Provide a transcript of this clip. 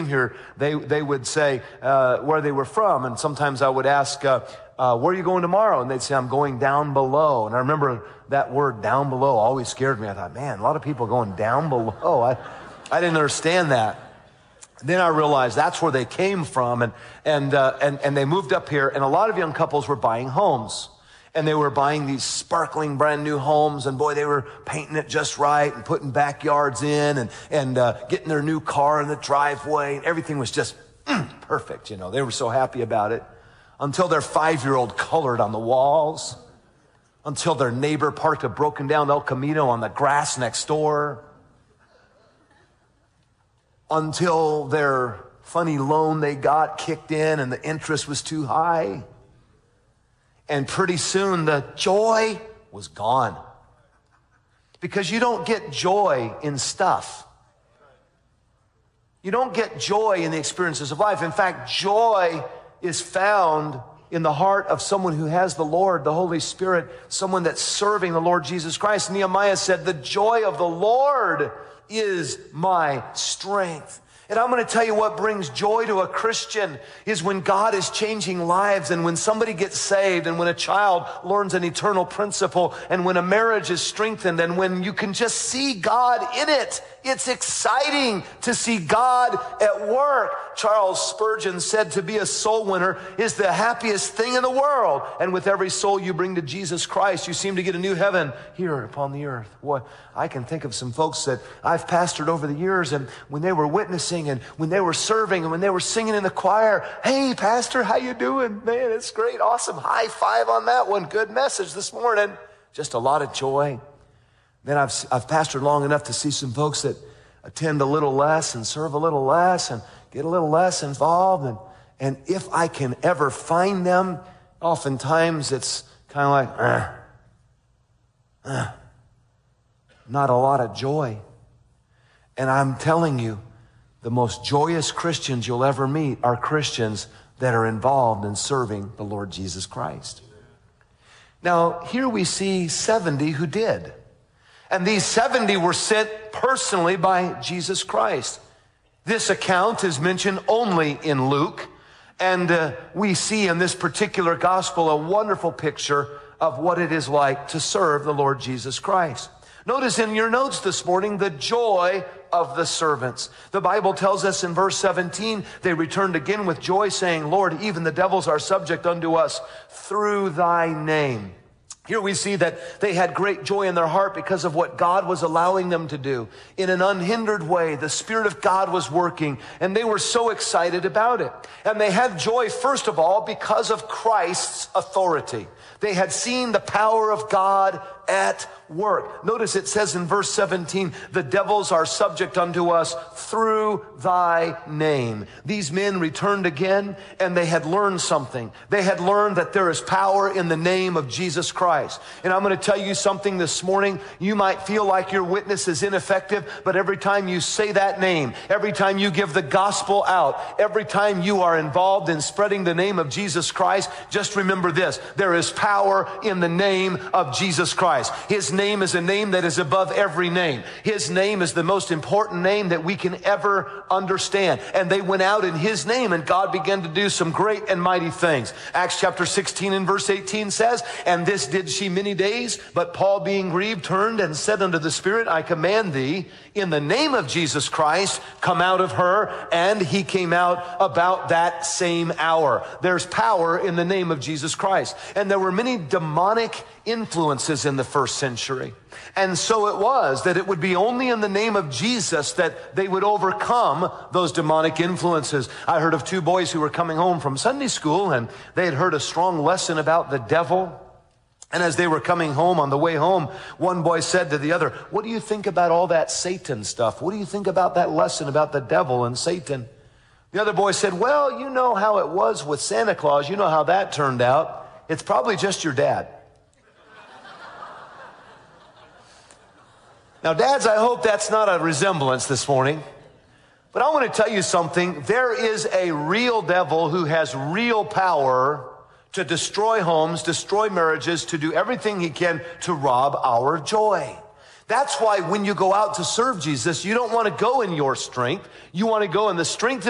here, they would say where they were from. And sometimes I would ask, where are you going tomorrow? And they'd say, I'm going down below. And I remember that word down below always scared me. I thought, man, a lot of people going down below. I didn't understand that. Then I realized that's where they came from, and they moved up here, and a lot of young couples were buying homes. And they were buying these sparkling brand new homes, and boy, they were painting it just right and putting backyards in and getting their new car in the driveway. And everything was just perfect, you know. They were so happy about it until their 5-year-old colored on the walls, until their neighbor parked a broken down El Camino on the grass next door, until their funny loan they got kicked in and the interest was too high. And pretty soon the joy was gone. Because you don't get joy in stuff. You don't get joy in the experiences of life. In fact, joy is found in the heart of someone who has the Lord, the Holy Spirit, someone that's serving the Lord Jesus Christ. Nehemiah said, the joy of the Lord is my strength. And I'm going to tell you what brings joy to a Christian is when God is changing lives, and when somebody gets saved, and when a child learns an eternal principle, and when a marriage is strengthened, and when you can just see God in it. It's exciting to see God at work. Charles Spurgeon said to be a soul winner is the happiest thing in the world. And with every soul you bring to Jesus Christ, you seem to get a new heaven here upon the earth. Boy, I can think of some folks that I've pastored over the years, and when they were witnessing and when they were serving and when they were singing in the choir, hey, pastor, how you doing? Man, it's great. Awesome. High five on that one. Good message this morning. Just a lot of joy. Then I've pastored long enough to see some folks that attend a little less and serve a little less and get a little less involved. And if I can ever find them, oftentimes it's kind of like, not a lot of joy. And I'm telling you, the most joyous Christians you'll ever meet are Christians that are involved in serving the Lord Jesus Christ. Now, here we see 70 who did. And these 70 were sent personally by Jesus Christ. This account is mentioned only in Luke. And we see in this particular gospel a wonderful picture of what it is like to serve the Lord Jesus Christ. Notice in your notes this morning, the joy of the servants. The Bible tells us in verse 17, they returned again with joy, saying, Lord, even the devils are subject unto us through thy name. Here we see that they had great joy in their heart because of what God was allowing them to do. In an unhindered way, the Spirit of God was working, and they were so excited about it. And they had joy, first of all, because of Christ's authority. They had seen the power of God at work. Notice it says in verse 17, the devils are subject unto us through thy name. These men returned again, and they had learned something. They had learned that there is power in the name of Jesus Christ. And I'm going to tell you something this morning. You might feel like your witness is ineffective, but every time you say that name, every time you give the gospel out, every time you are involved in spreading the name of Jesus Christ, just remember this: there is power in the name of Jesus Christ. His name is a name that is above every name. His name is the most important name that we can ever understand. And they went out in his name, and God began to do some great and mighty things. Acts chapter 16 and verse 18 says, and this did she many days, but Paul being grieved turned and said unto the Spirit, I command thee in the name of Jesus Christ, come out of her. And he came out about that same hour. There's power in the name of Jesus Christ. And there were many demonic influences in the first century. And so it was that it would be only in the name of Jesus that they would overcome those demonic influences. I heard of two boys who were coming home from Sunday school, and they had heard a strong lesson about the devil. And as they were coming home, on the way home, one boy said to the other, what do you think about all that Satan stuff? What do you think about that lesson about the devil and Satan? The other boy said, well, you know how it was with Santa Claus. You know how that turned out. It's probably just your dad. Now, dads, I hope that's not a resemblance this morning. But I want to tell you something. There is a real devil who has real power to destroy homes, destroy marriages, to do everything he can to rob our joy. That's why when you go out to serve Jesus, you don't want to go in your strength. You want to go in the strength of